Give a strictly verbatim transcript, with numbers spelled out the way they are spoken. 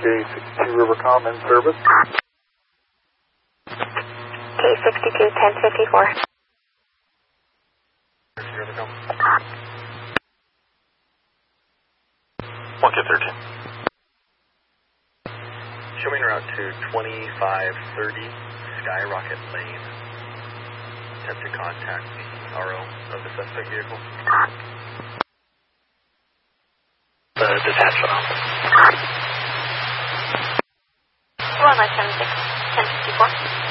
sixty-two Rivercom in service. K sixty-two, ten fifty-four. Rivercom. one K thirteen. Showing route to twenty-five thirty Skyrocket Lane. Attempt to contact the R O of the suspect vehicle. The detachment office. one nine seven six, ten fifty-four.